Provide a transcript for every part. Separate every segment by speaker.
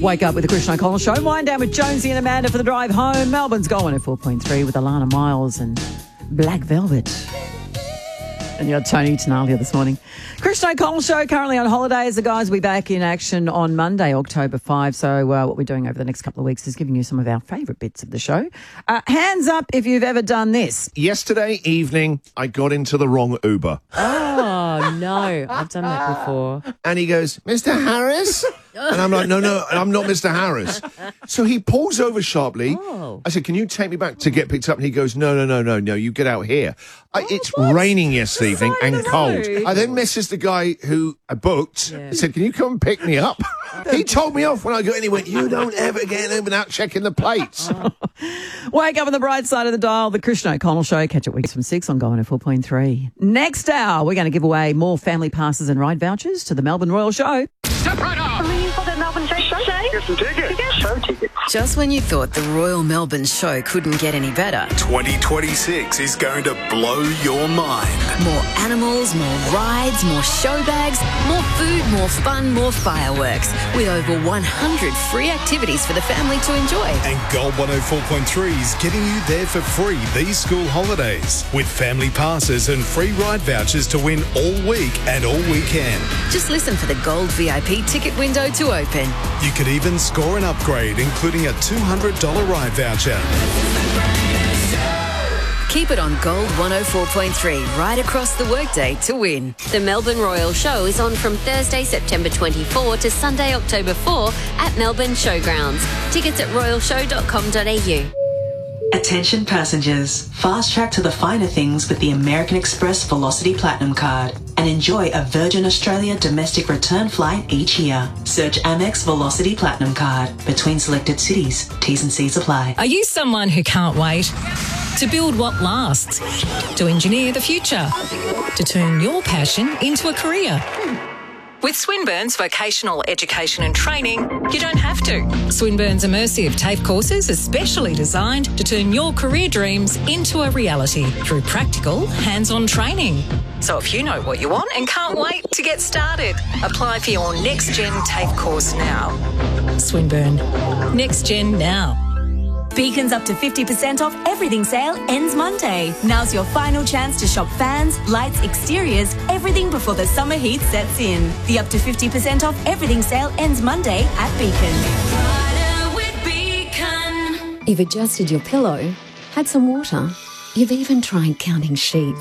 Speaker 1: Wake up with the Christian O'Connell Show. Wind down with Jonesy and Amanda for the drive home. Melbourne's going at 4.3 with Alana Miles and Black Velvet. And you're Tony Tenalia this morning. Christian O'Connell Show currently on holidays. The guys will be back in action on Monday, October 5. So what we're doing over the next couple of weeks is giving you some of our favourite bits of the show. Hands up if you've ever done this.
Speaker 2: Yesterday evening, I got into the wrong Uber.
Speaker 3: Oh, no. I've done that before.
Speaker 2: And he goes, Mr. Harris? And I'm like, no, I'm not Mr. Harris. So he pulls over sharply.
Speaker 3: Oh.
Speaker 2: I said, can you take me back to get picked up? And he goes, no, you get out here. It's raining yesterday evening and cold. I then messaged the guy who I booked. I said, can you come and pick me up? He told me off when I got in. He went, you don't ever get in without checking the plates.
Speaker 1: Wake up on the bright side of the dial. The Christian O'Connell Show. Catch it weeks from 6 on Going at 4.3. Next hour, we're going to give away more family passes and ride vouchers to the Melbourne Royal Show.
Speaker 4: Step right up!
Speaker 5: For the Melbourne Show.
Speaker 4: Get some tickets.
Speaker 5: Show tickets.
Speaker 6: Just when you thought the Royal Melbourne Show couldn't get any better.
Speaker 7: 2026 is going to blow your mind.
Speaker 6: More animals, more rides, more show bags, more food, more fun, more fireworks. With over 100 free activities for the family to enjoy.
Speaker 7: And Gold 104.3 is getting you there for free these school holidays. With family passes and free ride vouchers to win all week and all weekend.
Speaker 6: Just listen for the Gold VIP ticket window to open.
Speaker 7: You could even score an upgrade, including a $200 ride voucher.
Speaker 6: Keep it on Gold 104.3 right across the workday to win.
Speaker 8: The Melbourne Royal Show is on from Thursday, September 24 to Sunday, October 4 at Melbourne Showgrounds. Tickets at royalshow.com.au.
Speaker 9: Attention passengers, fast track to the finer things with the American Express Velocity Platinum Card and enjoy a Virgin Australia domestic return flight each year. Search Amex Velocity Platinum Card between selected cities. T's and C's apply.
Speaker 10: Are you someone who can't wait to build what lasts, to engineer the future, to turn your passion into a career? With Swinburne's Vocational Education and Training, you don't have to. Swinburne's immersive TAFE courses are specially designed to turn your career dreams into a reality through practical, hands-on training. So if you know what you want and can't wait to get started, apply for your Next Gen TAFE course now. Swinburne. Next Gen now.
Speaker 11: Beacon's up to 50% off everything sale ends Monday. Now's your final chance to shop fans, lights, exteriors, everything before the summer heat sets in. The up to 50% off everything sale ends Monday at Beacon.
Speaker 12: You've adjusted your pillow, had some water, you've even tried counting sheep.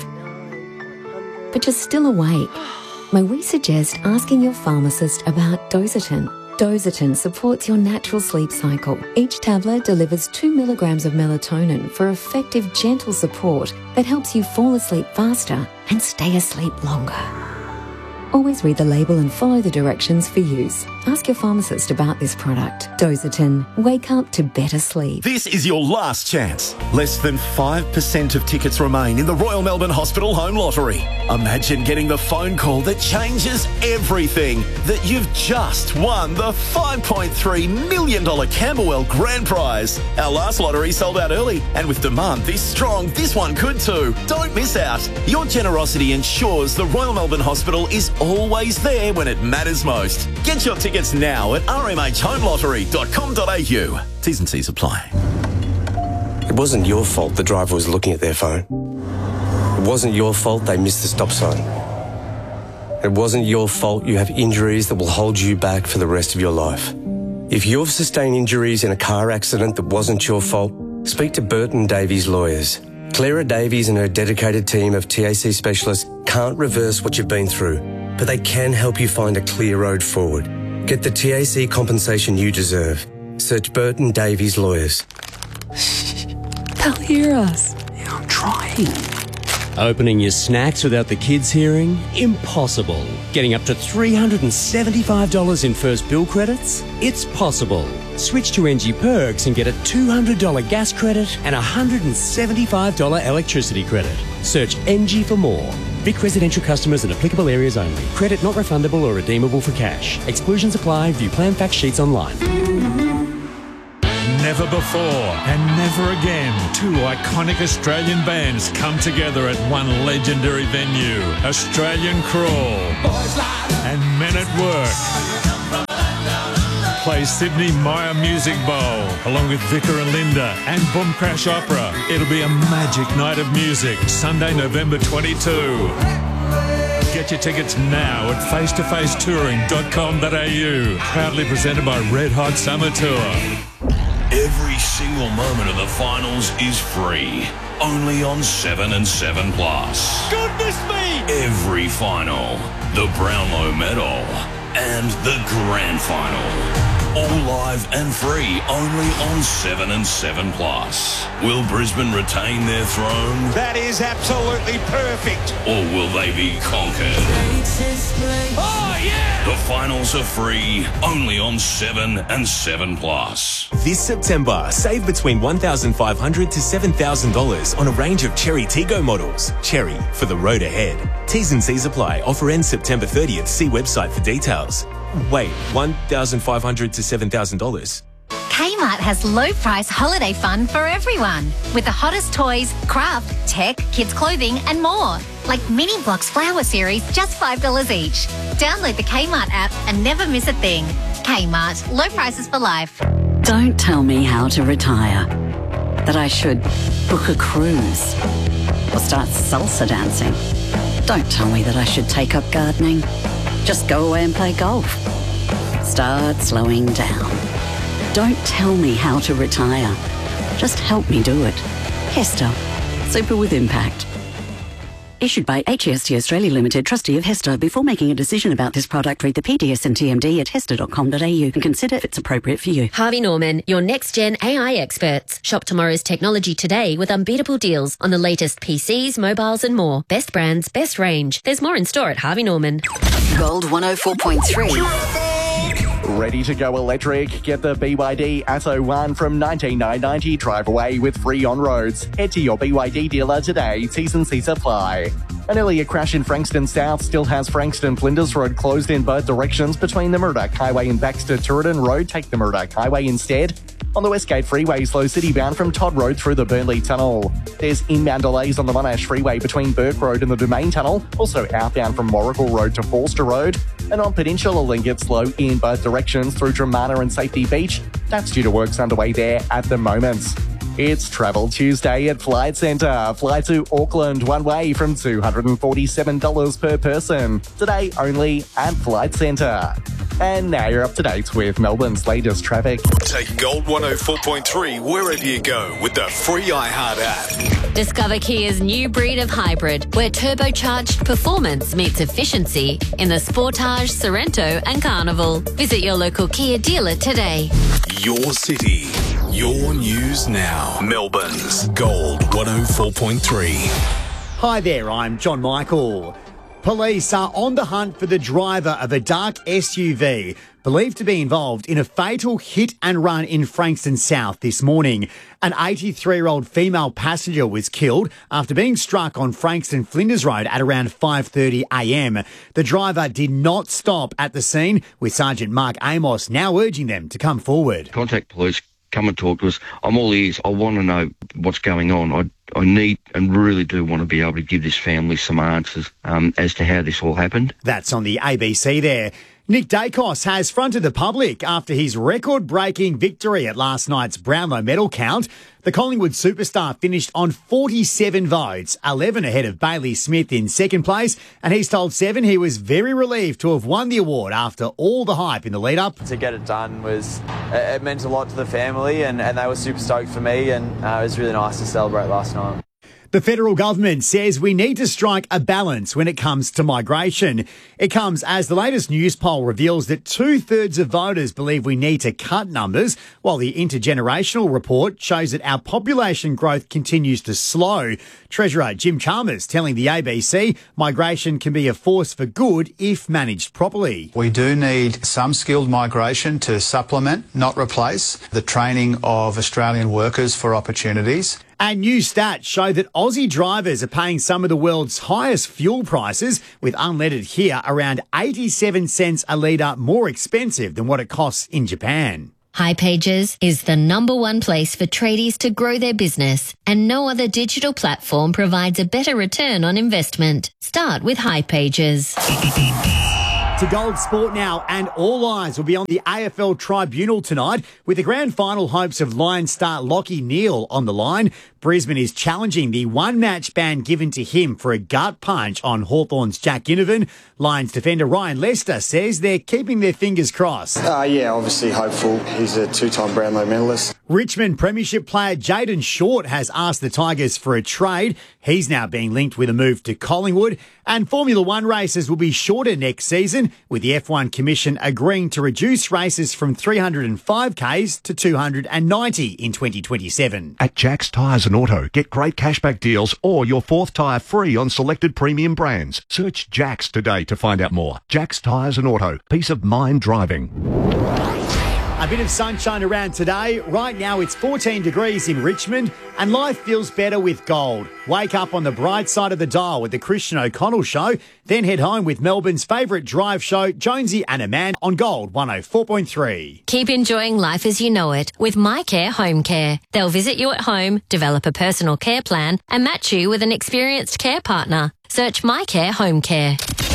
Speaker 12: But you're still awake. May we suggest asking your pharmacist about Dositin? Dositin supports your natural sleep cycle. Each tablet delivers 2 milligrams of melatonin for effective, gentle support that helps you fall asleep faster and stay asleep longer. Always read the label and follow the directions for use. Ask your pharmacist about this product. Dositin. Wake up to better sleep.
Speaker 13: This is your last chance. Less than 5% of tickets remain in the Royal Melbourne Hospital Home Lottery. Imagine getting the phone call that changes everything. That you've just won the $5.3 million Camberwell Grand Prize. Our last lottery sold out early, and with demand this strong, this one could too. Don't miss out. Your generosity ensures the Royal Melbourne Hospital is always there when it matters most. Get your tickets now at rmhhomelottery.com.au. T's and C's apply.
Speaker 14: It wasn't your fault the driver was looking at their phone. It wasn't your fault they missed the stop sign. It wasn't your fault you have injuries that will hold you back for the rest of your life. If you've sustained injuries in a car accident that wasn't your fault, speak to Burton Davies Lawyers. Clara Davies and her dedicated team of TAC specialists can't reverse what you've been through, but they can help you find a clear road forward. Get the TAC compensation you deserve. Search Burton Davies Lawyers.
Speaker 12: They'll hear us.
Speaker 15: Yeah, I'm trying. Opening your snacks without the kids hearing? Impossible. Getting up to $375 in first bill credits? It's possible. Switch to NG Perks and get a $200 gas credit and a $175 electricity credit. Search NG for more. Vic residential customers and applicable areas only. Credit not refundable or redeemable for cash. Exclusions apply. View plan fact sheets online.
Speaker 16: Never before and never again, two iconic Australian bands come together at one legendary venue. Australian Crawl and Men at Work. play Sydney Myer Music Bowl, along with Vicar and Linda and Boom Crash Opera. It'll be a magic night of music, Sunday, November 22. Get your tickets now at facetofacetouring.com.au. Proudly presented by Red Hot Summer Tour.
Speaker 5: Every single moment of the finals is free. Only on 7 and 7 Plus.
Speaker 17: Goodness me!
Speaker 5: Every final, the Brownlow Medal, and the Grand Final. All live and free, only on 7 and 7 Plus. Will Brisbane retain their throne?
Speaker 17: That is absolutely perfect.
Speaker 5: Or will they be conquered?
Speaker 17: Oh, yeah!
Speaker 5: The finals are free, only on 7 and 7 Plus.
Speaker 18: This September, save between $1,500 to $7,000 on a range of Cherry Tiggo models. Cherry, for the road ahead. T's and C's apply. Offer ends September 30th. See website for details. Wait, $1,500 to $7,000?
Speaker 19: Kmart has low price holiday fun for everyone. With the hottest toys, craft, tech, kids clothing and more. Like Mini Blocks Flower Series, just $5 each. Download the Kmart app and never miss a thing. Kmart, low prices for life.
Speaker 20: Don't tell me how to retire. That I should book a cruise or start salsa dancing. Don't tell me that I should take up gardening. Just go away and play golf. Start slowing down. Don't tell me how to retire. Just help me do it. Hester. Super with impact. Issued by HEST Australia Limited, trustee of Hester. Before making a decision about this product, read the PDS and TMD at hester.com.au and consider if it's appropriate for you.
Speaker 8: Harvey Norman, your next-gen AI experts. Shop tomorrow's technology today with unbeatable deals on the latest PCs, mobiles and more. Best brands, best range. There's more in store at Harvey Norman.
Speaker 6: Gold 104.3.
Speaker 21: Ready to go electric? Get the BYD Atto 1 from $19,990. Drive away with free on-roads. Head to your BYD dealer today. T's and C's apply. An earlier crash in Frankston South still has Frankston Flinders Road closed in both directions between the Murdoch Highway and Baxter-Turretin Road. Take the Murdoch Highway instead. On the Westgate Freeway, slow city bound from Todd Road through the Burnley Tunnel. There's inbound delays on the Monash Freeway between Burke Road and the Domain Tunnel. Also outbound from Warrigal Road to Forster Road. And on Peninsula Link, it's slow in both directions through Dramana and Safety Beach. That's due to works underway there at the moment. It's Travel Tuesday at Flight Centre. Fly to Auckland one way from $247 per person. Today only at Flight Centre. And now you're up to date with Melbourne's latest traffic.
Speaker 7: Take Gold 104.3 wherever you go with the free iHeart app.
Speaker 8: Discover Kia's new breed of hybrid, where turbocharged performance meets efficiency in the Sportage, Sorrento and Carnival. Visit your local Kia dealer today.
Speaker 7: Your city, your news now. Melbourne's Gold 104.3.
Speaker 22: Hi there, I'm John Michael. Police are on the hunt for the driver of a dark SUV believed to be involved in a fatal hit and run in Frankston South this morning. An 83-year-old female passenger was killed after being struck on Frankston Flinders Road at around 5:30 a.m. The driver did not stop at the scene, with Sergeant Mark Amos now urging them to come forward.
Speaker 23: Contact police, come and talk to us. I'm all ears. I want to know what's going on. I need and really do want to be able to give this family some answers as to how this all happened.
Speaker 22: That's on the ABC there. Nick Dacos has fronted the public after his record-breaking victory at last night's Brownlow medal count. The Collingwood superstar finished on 47 votes, 11 ahead of Bailey Smith in second place, and he's told Seven he was very relieved to have won the award after all the hype in the lead-up.
Speaker 24: To get it done it meant a lot to the family, and they were super stoked for me, and it was really nice to celebrate last night.
Speaker 22: The federal government says we need to strike a balance when it comes to migration. It comes as the latest news poll reveals that 2/3 of voters believe we need to cut numbers, while the intergenerational report shows that our population growth continues to slow. Treasurer Jim Chalmers telling the ABC migration can be a force for good if managed properly.
Speaker 25: We do need some skilled migration to supplement, not replace, the training of Australian workers for opportunities.
Speaker 22: And new stats show that Aussie drivers are paying some of the world's highest fuel prices, with unleaded here around 87 cents a litre more expensive than what it costs in Japan.
Speaker 8: hipages is the #1 place for tradies to grow their business, and no other digital platform provides a better return on investment. Start with hipages.
Speaker 22: To Gold Sport now, and all eyes will be on the AFL Tribunal tonight with the grand final hopes of Lions star Lachie Neale on the line. Brisbane is challenging the one-match ban given to him for a gut punch on Hawthorn's Jack Ginnivan. Lions defender Ryan Lester says they're keeping their fingers crossed.
Speaker 1: Yeah, obviously hopeful. He's a two-time Brownlow medalist.
Speaker 22: Richmond Premiership player Jayden Short has asked the Tigers for a trade. He's now being linked with a move to Collingwood. And Formula One races will be shorter next season, with the F1 Commission agreeing to reduce races from 305Ks to 290 in 2027.
Speaker 2: At Jack's Tyres and Auto, get great cashback deals or your fourth tyre free on selected premium brands. Search Jack's today to find out more. Jack's Tyres and Auto. Peace of mind driving.
Speaker 22: A bit of sunshine around today. Right now it's 14 degrees in Richmond and life feels better with gold. Wake up on the bright side of the dial with the Christian O'Connell Show, then head home with Melbourne's favourite drive show, Jonesy and Amanda, on Gold 104.3.
Speaker 8: Keep enjoying life as you know it with MyCare Home Care. They'll visit you at home, develop a personal care plan and match you with an experienced care partner. Search MyCare Home Care.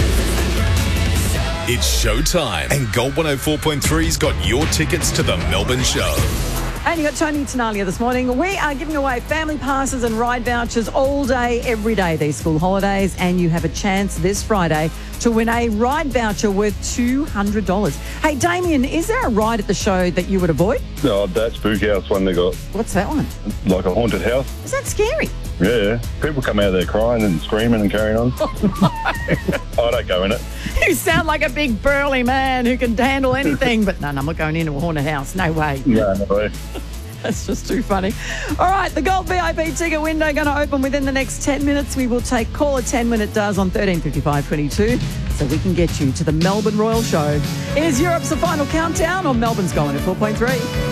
Speaker 7: It's showtime, and Gold 104.3's got your tickets to the Melbourne show.
Speaker 3: And you got Tony Tenalia this morning. We are giving away family passes and ride vouchers all day, every day, these school holidays. And you have a chance this Friday to win a ride voucher worth $200. Hey, Damien, is there a ride at the show that you would avoid?
Speaker 4: No, that spook house one they got.
Speaker 3: What's that one?
Speaker 4: Like a haunted house.
Speaker 3: Is that scary?
Speaker 4: Yeah. People come out there crying and screaming and carrying on. I don't go in it.
Speaker 3: You sound like a big burly man who can handle anything. But no, I'm not going into a haunted house. No way.
Speaker 4: No way.
Speaker 3: That's just too funny. All right, the Gold VIP ticket window going to open within the next 10 minutes. We will take caller 10 when it does on 135522 so we can get you to the Melbourne Royal Show. Is Europe's the final countdown or Melbourne's going at 4.3?